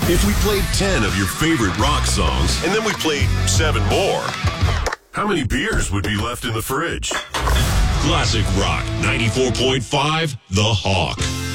If we played 10 of your favorite rock songs, and then we played 7 more, how many beers would be left in the fridge? Classic Rock 94.5, The Hawk.